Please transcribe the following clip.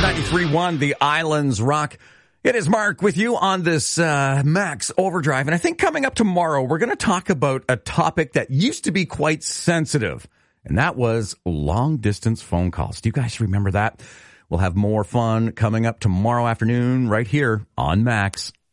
93.1, The Islands Rock. It is Mark with you on this Max Overdrive. And I think coming up tomorrow, we're going to talk about a topic that used to be quite sensitive. And that was long-distance phone calls. Do you guys remember that? We'll have more fun coming up tomorrow afternoon right here on Max.